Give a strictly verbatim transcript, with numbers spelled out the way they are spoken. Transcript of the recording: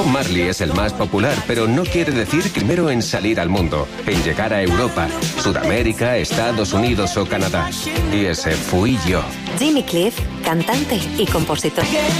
Bob Marley es el más popular, pero no quiere decir primero en salir al mundo, en llegar a Europa, Sudamérica, Estados Unidos o Canadá. Y ese fui yo. Jimmy Cliff, cantante y compositor.